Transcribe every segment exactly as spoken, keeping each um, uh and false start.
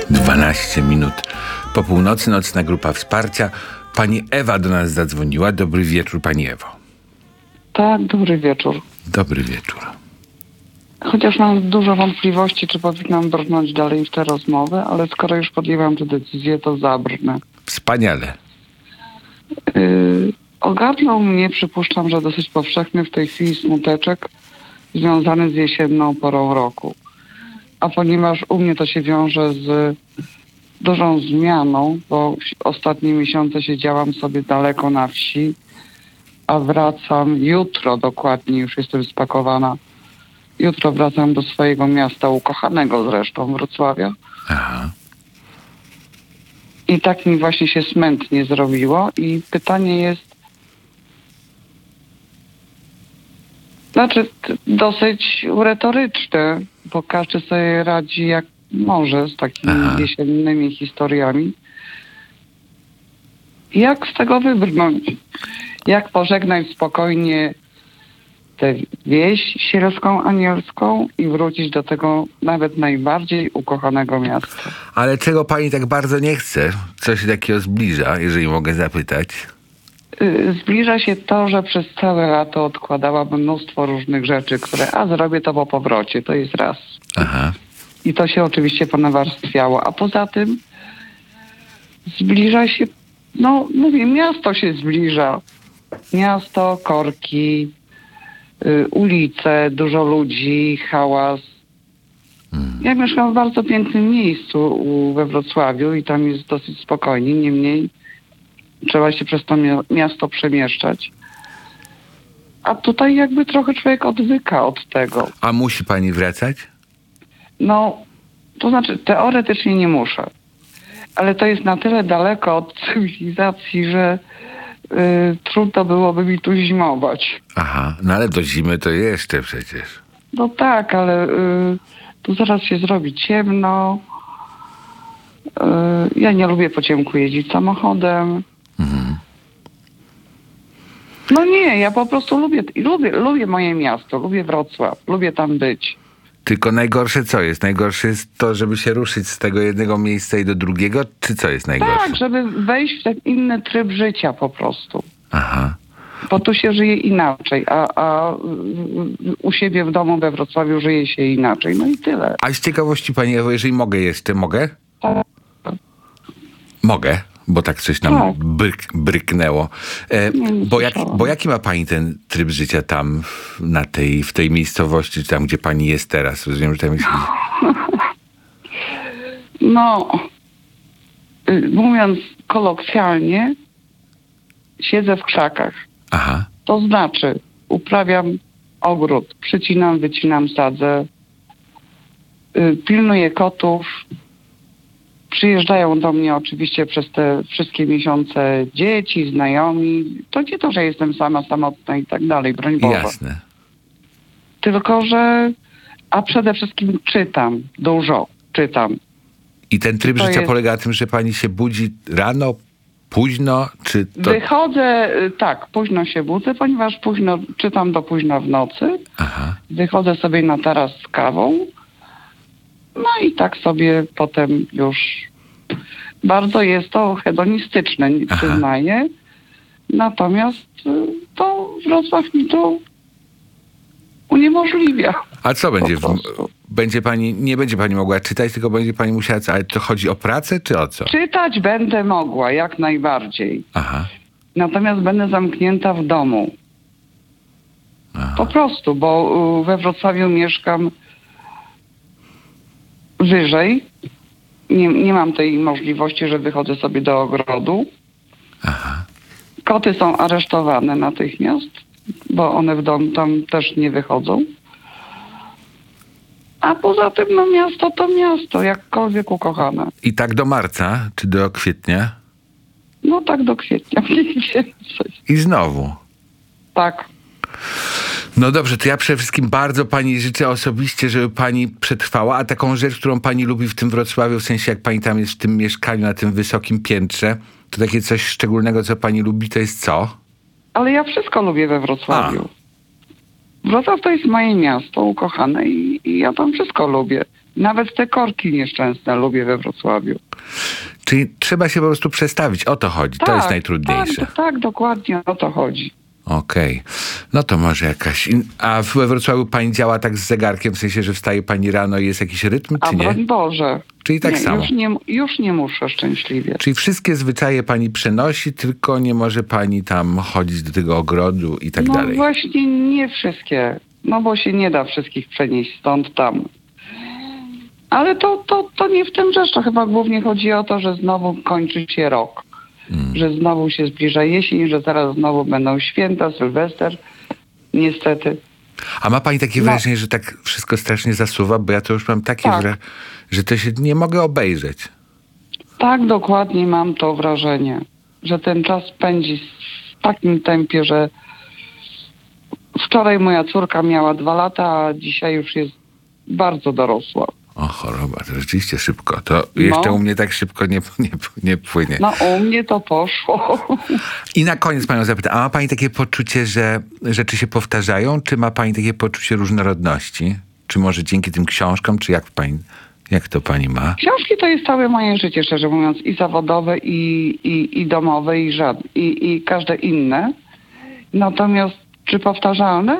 dwanaście minut po północy, nocna grupa wsparcia. Pani Ewa do nas zadzwoniła. Dobry wieczór, pani Ewo. Tak, dobry wieczór. Dobry wieczór. Chociaż mam dużo wątpliwości, czy powinnam brnąć dalej w tę rozmowę, ale skoro już podjęłam tę decyzję, to zabrnę. Wspaniale. Yy, ogarnął mnie, przypuszczam, że dosyć powszechny w tej chwili smuteczek związany z jesienną porą roku. A ponieważ u mnie to się wiąże z dużą zmianą, bo ostatnie miesiące siedziałam sobie daleko na wsi, a wracam jutro dokładnie, już jestem spakowana. Jutro wracam do swojego miasta, ukochanego zresztą, Wrocławia. Aha. I tak mi właśnie się smętnie zrobiło. I pytanie jest, znaczy dosyć retoryczne, bo każdy sobie radzi jak może z takimi Aha. jesiennymi historiami. Jak z tego wybrnąć? Jak pożegnać spokojnie tę wieś sielską, anielską i wrócić do tego nawet najbardziej ukochanego miasta? Ale czego pani tak bardzo nie chce? Co się takiego zbliża, jeżeli mogę zapytać? Yy, Zbliża się to, że przez całe lato odkładałam mnóstwo różnych rzeczy, które a zrobię to po powrocie, to jest raz. Aha. I to się oczywiście ponawarstwiało. A poza tym zbliża się, no mówię, miasto się zbliża. Miasto, korki, y, ulice, dużo ludzi, hałas. Hmm. Ja mieszkam w bardzo pięknym miejscu u, we Wrocławiu i tam jest dosyć spokojnie. Niemniej trzeba się przez to mia- miasto przemieszczać. A tutaj jakby trochę człowiek odwyka od tego. A musi pani wracać? No, to znaczy teoretycznie nie muszę. Ale to jest na tyle daleko od cywilizacji, że y, trudno byłoby mi tu zimować. Aha, no ale do zimy to jeszcze przecież. No tak, ale y, tu zaraz się zrobi ciemno. Y, ja nie lubię po ciemku jeździć samochodem. Mhm. No nie, ja po prostu lubię, lubię, lubię moje miasto, lubię Wrocław, lubię tam być. Tylko najgorsze co jest? Najgorsze jest to, żeby się ruszyć z tego jednego miejsca i do drugiego? Czy co jest najgorsze? Tak, żeby wejść w ten inny tryb życia po prostu. Aha. Bo tu się żyje inaczej, a, a u siebie w domu we Wrocławiu żyje się inaczej. No i tyle. A z ciekawości, pani Ewo, jeżeli mogę jeszcze, mogę? Tak. Mogę, bo tak coś nam Tak. bryk, bryknęło. E, Nie, nie bo, jak, słyszałam. bo jaki ma pani ten tryb życia tam, na tej, w tej miejscowości, czy tam, gdzie pani jest teraz? Rozumiem, że tam jest... No, y, mówiąc kolokwialnie, siedzę w krzakach. Aha. To znaczy, uprawiam ogród, przycinam, wycinam, sadzę, y, pilnuję kotów. Przyjeżdżają do mnie oczywiście przez te wszystkie miesiące dzieci, znajomi. To nie to, że jestem sama, samotna i tak dalej, broń Boże. Jasne. Tylko, że... A przede wszystkim czytam, dużo czytam. I ten tryb To życia jest- polega na tym, że pani się budzi rano, późno, czy to... Wychodzę, y, tak, późno się budzę, ponieważ późno czytam do późna w nocy. Aha. Wychodzę sobie na taras z kawą. No i tak sobie potem już... Bardzo jest to hedonistyczne, nie Aha. przyznaję. Natomiast y, to Wrocław mi to uniemożliwia. A co będzie? W, prostu. będzie pani, nie będzie pani mogła czytać, tylko będzie pani musiała... Ale to chodzi o pracę, czy o co? Czytać będę mogła, jak najbardziej. Aha. Natomiast będę zamknięta w domu. Aha. Po prostu, bo y, we Wrocławiu mieszkam wyżej. Nie, nie mam tej możliwości, że wychodzę sobie do ogrodu. Aha. Koty są aresztowane natychmiast, bo one w dom tam też nie wychodzą. A poza tym, no miasto to miasto, jakkolwiek ukochane. I tak do marca, czy do kwietnia? No tak do kwietnia mniej więcej. I znowu. Tak. No dobrze, to ja przede wszystkim bardzo pani życzę osobiście, żeby pani przetrwała, a taką rzecz, którą pani lubi w tym Wrocławiu, w sensie jak pani tam jest w tym mieszkaniu, na tym wysokim piętrze, to takie coś szczególnego, co pani lubi, to jest co? Ale ja wszystko lubię we Wrocławiu. Wrocław to jest moje miasto ukochane i, i ja tam wszystko lubię. Nawet te korki nieszczęsne lubię we Wrocławiu. Czyli trzeba się po prostu przestawić. O to chodzi. To jest najtrudniejsze. Tak, tak, dokładnie o to chodzi. Okej. No to może jakaś... In... A we Wrocławiu pani działa tak z zegarkiem, w sensie, że wstaje pani rano i jest jakiś rytm, A czy nie? broń Boże. Czyli tak nie, samo. Już nie, już nie muszę szczęśliwie. Czyli wszystkie zwyczaje pani przenosi, tylko nie może pani tam chodzić do tego ogrodu i tak no dalej. właśnie nie wszystkie. No bo się nie da wszystkich przenieść stąd tam. Ale to, to, to nie w tym rzecz. To chyba głównie chodzi o to, że znowu kończy się rok. Hmm. Że znowu się zbliża jesień, że zaraz znowu będą święta, Sylwester. Niestety. A ma pani takie no. wrażenie, że tak wszystko strasznie zasuwa? Bo ja to już mam takie, tak. że, że to się nie mogę obejrzeć. Tak, dokładnie mam to wrażenie. Że ten czas pędzi w takim tempie, że wczoraj moja córka miała dwa lata, a dzisiaj już jest bardzo dorosła. O, choroba, to rzeczywiście szybko. To jeszcze no. u mnie tak szybko nie, nie, nie płynie. No u mnie to poszło. I na koniec panią zapytam, a ma pani takie poczucie, że rzeczy się powtarzają, czy ma pani takie poczucie różnorodności? Czy może dzięki tym książkom, czy jak pani, jak to pani ma? Książki to jest całe moje życie, szczerze mówiąc, i zawodowe, i, i, i domowe, i, żad, i, i każde inne. Natomiast czy powtarzalne?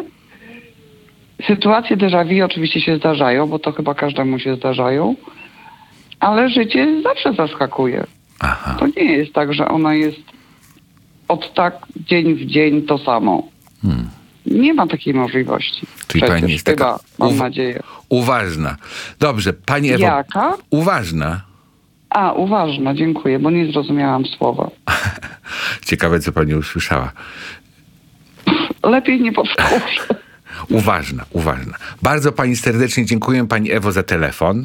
Sytuacje déjà vu oczywiście się zdarzają, bo to chyba każdemu się zdarzają, ale życie zawsze zaskakuje. Aha. To nie jest tak, że ono jest od tak dzień w dzień to samo. Hmm. Nie ma takiej możliwości. Czyli Przecież pani jest chyba, taka mam uw- nadzieję. Uważna. Dobrze, pani Ewo. Jaka? Uważna. A, uważna, dziękuję, bo nie zrozumiałam słowa. Ciekawe, co pani usłyszała. Lepiej nie powtórzę. Uważna, uważna. Bardzo pani serdecznie dziękuję, pani Ewo, za telefon.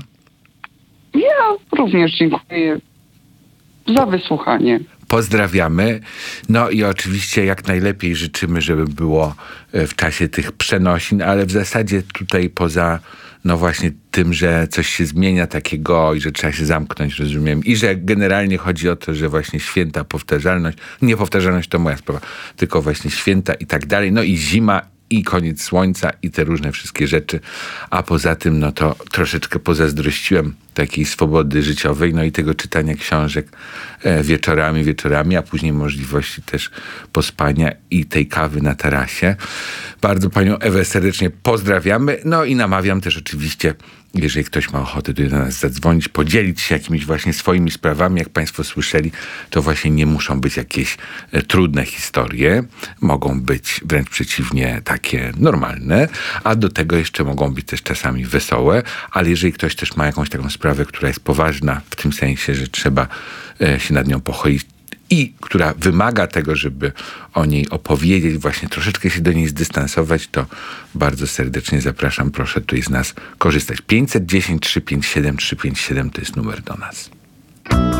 Ja również dziękuję za wysłuchanie. Pozdrawiamy. No i oczywiście jak najlepiej życzymy, żeby było w czasie tych przenosin, ale w zasadzie tutaj poza no właśnie tym, że coś się zmienia takiego i że trzeba się zamknąć, rozumiem. I że generalnie chodzi o to, że właśnie święta, powtarzalność, nie powtarzalność to moja sprawa, tylko właśnie święta i tak dalej. No i zima i koniec słońca i te różne wszystkie rzeczy. A poza tym, no to troszeczkę pozazdrościłem takiej swobody życiowej, no i tego czytania książek e, wieczorami, wieczorami, a później możliwości też pospania i tej kawy na tarasie. Bardzo panią Ewę serdecznie pozdrawiamy. No i namawiam też oczywiście, jeżeli ktoś ma ochotę do nas zadzwonić, podzielić się jakimiś właśnie swoimi sprawami. Jak państwo słyszeli, to właśnie nie muszą być jakieś e, trudne historie. Mogą być wręcz przeciwnie takie normalne, a do tego jeszcze mogą być też czasami wesołe. Ale jeżeli ktoś też ma jakąś taką sprawę, która jest poważna w tym sensie, że trzeba e, się nad nią pochylić i która wymaga tego, żeby o niej opowiedzieć, właśnie troszeczkę się do niej zdystansować, to bardzo serdecznie zapraszam. Proszę tutaj z nas korzystać. pięćset dziesięć, trzysta pięćdziesiąt siedem, trzysta pięćdziesiąt siedem to jest numer do nas.